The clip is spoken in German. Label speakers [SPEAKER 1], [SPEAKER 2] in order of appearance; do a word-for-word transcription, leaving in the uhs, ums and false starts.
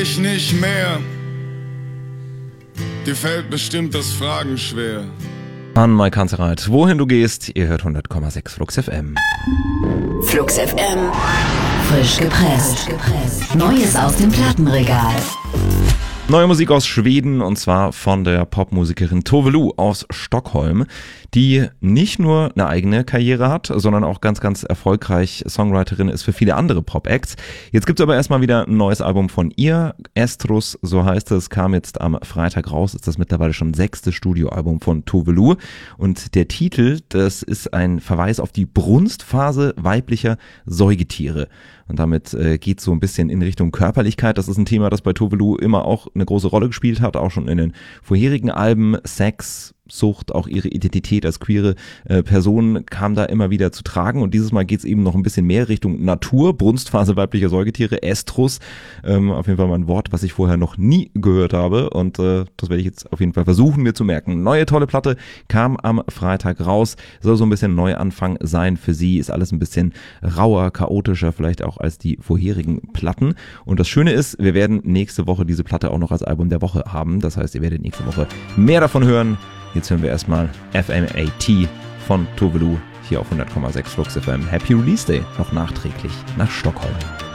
[SPEAKER 1] Ich nicht mehr. Dir fällt bestimmt das Fragen schwer.
[SPEAKER 2] An Mike Kanzereit, wohin du gehst, ihr hört hundert Komma sechs Flux F M.
[SPEAKER 3] Flux F M, frisch gepresst. Neues aus dem Plattenregal.
[SPEAKER 2] Neue Musik aus Schweden, und zwar von der Popmusikerin Tove Lo aus Stockholm, die nicht nur eine eigene Karriere hat, sondern auch ganz, ganz erfolgreich Songwriterin ist für viele andere Pop-Acts. Jetzt gibt's aber erstmal wieder ein neues Album von ihr. Estrus, so heißt es, kam jetzt am Freitag raus, ist das mittlerweile schon sechste Studioalbum von Tove Lo. Und der Titel, das ist ein Verweis auf die Brunstphase weiblicher Säugetiere. Und damit äh, geht so ein bisschen in Richtung Körperlichkeit. Das ist ein Thema, das bei Tove Lo immer auch eine große Rolle gespielt hat, auch schon in den vorherigen Alben. Sex, Sucht, auch ihre Identität als queere äh, Person kam da immer wieder zu tragen, und dieses Mal geht es eben noch ein bisschen mehr Richtung Natur, Brunstphase weiblicher Säugetiere, Estrus, ähm, auf jeden Fall mal ein Wort, was ich vorher noch nie gehört habe, und äh, das werde ich jetzt auf jeden Fall versuchen mir zu merken. Neue tolle Platte kam am Freitag raus, soll so ein bisschen Neuanfang sein für sie, ist alles ein bisschen rauer, chaotischer vielleicht auch als die vorherigen Platten, und das Schöne ist, wir werden nächste Woche diese Platte auch noch als Album der Woche haben, das heißt, ihr werdet nächste Woche mehr davon hören. Jetzt hören wir erstmal F M A T von Tove Lo hier auf hundert Komma sechs Flux F M. Happy Release Day noch nachträglich nach Stockholm.